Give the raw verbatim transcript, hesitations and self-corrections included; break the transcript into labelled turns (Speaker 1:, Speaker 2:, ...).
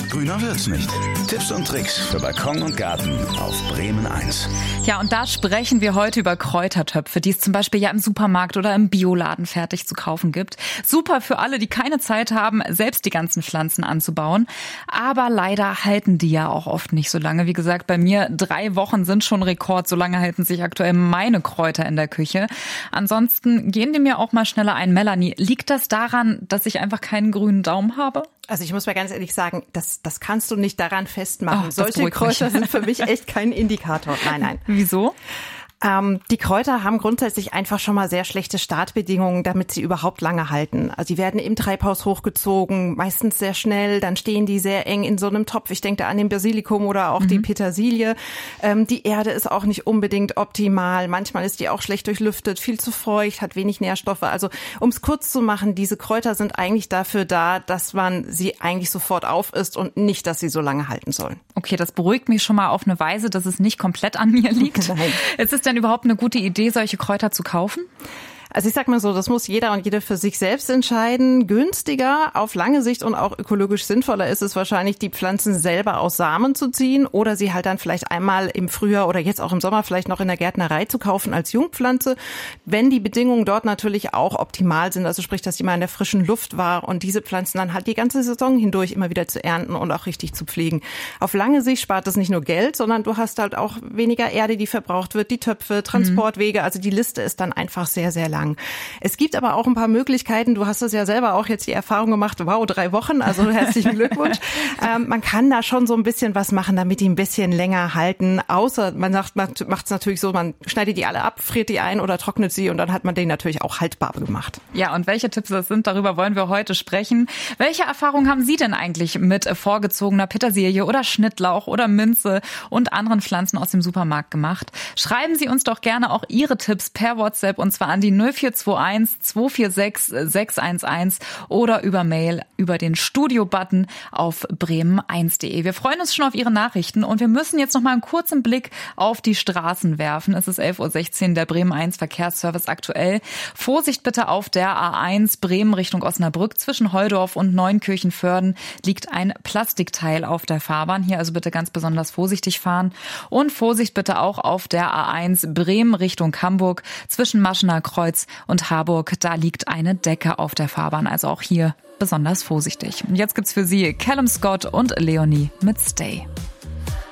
Speaker 1: grüner wird's nicht. Tipps und Tricks für Balkon und Garten auf Bremen eins.
Speaker 2: Ja, und da sprechen wir heute über Kräutertöpfe, die es zum Beispiel ja im Supermarkt oder im Bioladen fertig zu kaufen gibt. Super für alle, die keine Zeit haben, selbst die ganzen Pflanzen anzubauen. Aber leider halten die ja auch oft nicht so lange. Wie gesagt, bei mir drei Wochen sind schon Rekord. So lange halten sich aktuell meine Kräuter in der Küche. Ansonsten gehen die mir auch mal schneller ein. Melanie, liegt das daran, dass ich einfach keinen grünen Daumen habe?
Speaker 3: Also ich muss mal ganz ehrlich sagen, das, das kannst du nicht daran festmachen.
Speaker 2: Oh,
Speaker 3: Solche Kräuter mich. sind für mich echt kein Indikator. Nein, nein.
Speaker 2: Wieso?
Speaker 3: Ähm, die Kräuter haben grundsätzlich einfach schon mal sehr schlechte Startbedingungen, damit sie überhaupt lange halten. Also die werden im Treibhaus hochgezogen, meistens sehr schnell, dann stehen die sehr eng in so einem Topf. Ich denke da an den Basilikum oder auch mhm. die Petersilie. Ähm, die Erde ist auch nicht unbedingt optimal. Manchmal ist die auch schlecht durchlüftet, viel zu feucht, hat wenig Nährstoffe. Also um es kurz zu machen, diese Kräuter sind eigentlich dafür da, dass man sie eigentlich sofort aufisst und nicht, dass sie so lange halten sollen.
Speaker 2: Okay, das beruhigt mich schon mal auf eine Weise, dass es nicht komplett an mir liegt.
Speaker 3: Nein.
Speaker 2: Es ist denn überhaupt eine gute Idee, solche Kräuter zu kaufen?
Speaker 3: Also ich sag mal so, das muss jeder und jede für sich selbst entscheiden. Günstiger, auf lange Sicht und auch ökologisch sinnvoller ist es wahrscheinlich, die Pflanzen selber aus Samen zu ziehen oder sie halt dann vielleicht einmal im Frühjahr oder jetzt auch im Sommer vielleicht noch in der Gärtnerei zu kaufen als Jungpflanze, wenn die Bedingungen dort natürlich auch optimal sind, also sprich, dass die mal in der frischen Luft war und diese Pflanzen dann halt die ganze Saison hindurch immer wieder zu ernten und auch richtig zu pflegen. Auf lange Sicht spart es nicht nur Geld, sondern du hast halt auch weniger Erde, die verbraucht wird, die Töpfe, Transportwege, also die Liste ist dann einfach sehr, sehr lang. Es gibt aber auch ein paar Möglichkeiten. Du hast es ja selber auch jetzt die Erfahrung gemacht. Wow, drei Wochen, also herzlichen Glückwunsch. ähm, man kann da schon so ein bisschen was machen, damit die ein bisschen länger halten. Außer man sagt, man macht es natürlich so, man schneidet die alle ab, friert die ein oder trocknet sie und dann hat man den natürlich auch haltbar gemacht.
Speaker 2: Ja, und welche Tipps das sind, darüber wollen wir heute sprechen. Welche Erfahrungen haben Sie denn eigentlich mit vorgezogener Petersilie oder Schnittlauch oder Minze und anderen Pflanzen aus dem Supermarkt gemacht? Schreiben Sie uns doch gerne auch Ihre Tipps per WhatsApp und zwar an die null vier zwei eins zwei vier sechs sechs eins eins oder über Mail über den Studio-Button auf bremen eins punkt de. Wir freuen uns schon auf Ihre Nachrichten und wir müssen jetzt noch mal einen kurzen Blick auf die Straßen werfen. Es ist elf Uhr sechzehn, der Bremen eins Verkehrsservice aktuell. Vorsicht bitte auf der A eins Bremen Richtung Osnabrück. Zwischen Holdorf und Neunkirchen-Vörden liegt ein Plastikteil auf der Fahrbahn. Hier also bitte ganz besonders vorsichtig fahren. Und Vorsicht bitte auch auf der A eins Bremen Richtung Hamburg. Zwischen Maschener Kreuz und Harburg, da liegt eine Decke auf der Fahrbahn, also auch hier besonders vorsichtig. Und jetzt gibt's für Sie Callum Scott und Leonie mit Stay.